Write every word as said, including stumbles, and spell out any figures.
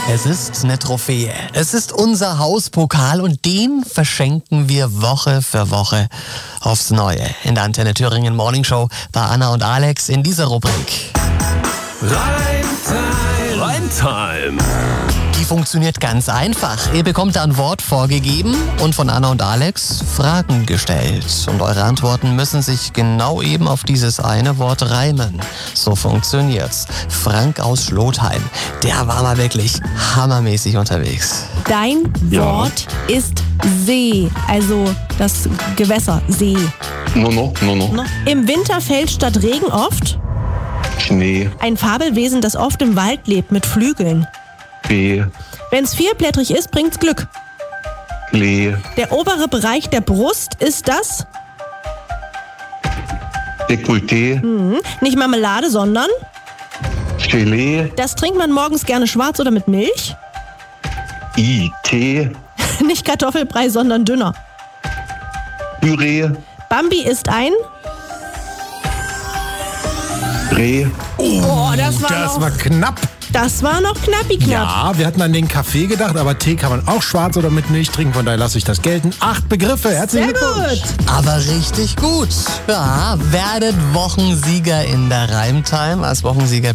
Es ist eine Trophäe. Es ist unser Hauspokal und den verschenken wir Woche für Woche aufs Neue. In der Antenne Thüringen Morning Show bei Anna und Alex in dieser Rubrik. Reimtime. Reimtime. Die funktioniert ganz einfach. Ihr bekommt da ein Wort vorgegeben und von Anna und Alex Fragen gestellt. Und eure Antworten müssen sich genau eben auf dieses eine Wort reimen. So funktioniert's. Frank aus Schlotheim, der war mal wirklich hammermäßig unterwegs. Dein Ja. Wort ist See, also das Gewässer, See. No, no, no, no. Im Winter fällt statt Regen oft Schnee, ein Fabelwesen, das oft im Wald lebt mit Flügeln. B, Wenn es vierblättrig ist, bringt's Glück. Klee, Der obere Bereich der Brust ist das, Dekolleté, nicht Marmelade, sondern Gelee, das trinkt man morgens gerne schwarz oder mit Milch. I, Tee, Nicht Kartoffelbrei, sondern dünner. Püree, Bambi ist ein... Dreh, Oh, das war Das noch, war knapp. das war noch knappi knapp. Ja, wir hatten an den Kaffee gedacht, aber Tee kann man auch schwarz oder mit Milch trinken, von daher lasse ich das gelten. Acht Begriffe, herzlichen Sehr Glückwunsch. gut. Aber richtig gut. Ja, werdet Wochensieger in der Reimtime. Als Wochensieger